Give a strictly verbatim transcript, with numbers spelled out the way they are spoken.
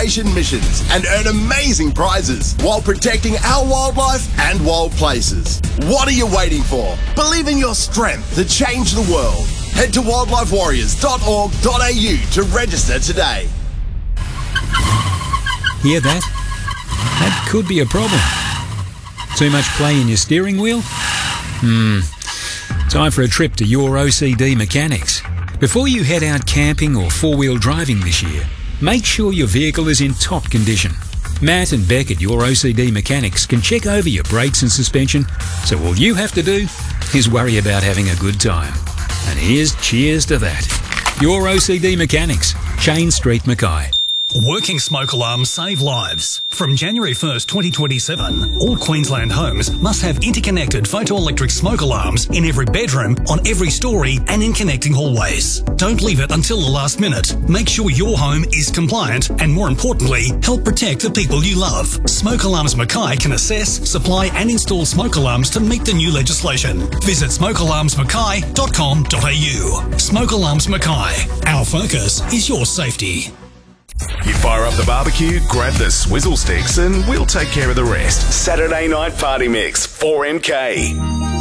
conservation missions and earn amazing prizes while protecting our wildlife and wild places. What are you waiting for? Believe in your strength to change the world. Head to wildlife warriors dot org dot a u to register today. Hear that? That could be a problem. Too much play in your steering wheel? Hmm. Time for a trip to Your O C D Mechanics. Before you head out camping or four-wheel driving this year, make sure your vehicle is in top condition. Matt and Beck at Your O C D Mechanics can check over your brakes and suspension, so all you have to do is worry about having a good time. And here's cheers to that. Your O C D Mechanics, Chain Street, Mackay. Working smoke alarms save lives. From January first, twenty twenty-seven, all Queensland homes must have interconnected photoelectric smoke alarms in every bedroom, on every story and in connecting hallways. Don't leave it until the last minute. Make sure your home is compliant and, more importantly, help protect the people you love. Smoke Alarms Mackay can assess, supply and install smoke alarms to meet the new legislation. Visit smoke alarms mackay dot com dot a u. Smoke Alarms Mackay. Our focus is your safety. You fire up the barbecue, grab the swizzle sticks, and we'll take care of the rest. Saturday Night Party Mix, four M K.